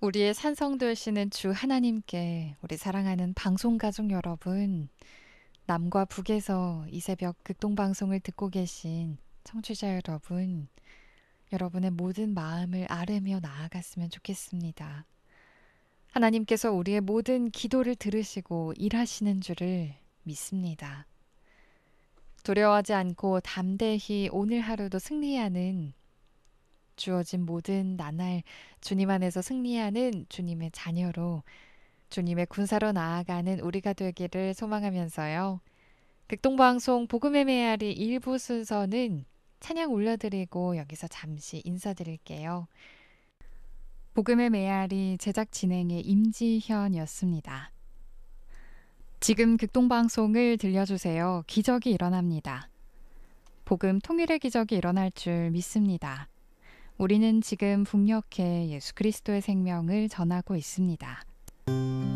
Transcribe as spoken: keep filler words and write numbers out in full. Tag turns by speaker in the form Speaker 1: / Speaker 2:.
Speaker 1: 우리의 산성 되시는 주 하나님께 우리 사랑하는 방송 가족 여러분, 남과 북에서 이 새벽 극동방송을 듣고 계신 청취자 여러분, 여러분의 모든 마음을 아뢰며 나아갔으면 좋겠습니다. 하나님께서 우리의 모든 기도를 들으시고 일하시는 줄을 믿습니다. 두려워하지 않고 담대히 오늘 하루도 승리하는, 주어진 모든 나날 주님 안에서 승리하는 주님의 자녀로, 주님의 군사로 나아가는 우리가 되기를 소망하면서요. 극동방송 복음의 메아리 일 부 순서는 찬양 올려드리고 여기서 잠시 인사드릴게요. 복음의 메아리 제작 진행의 임지현이었습니다. 지금 극동방송을 들려주세요. 기적이 일어납니다. 복음 통일의 기적이 일어날 줄 믿습니다. 우리는 지금 북녘에 예수 그리스도의 생명을 전하고 있습니다.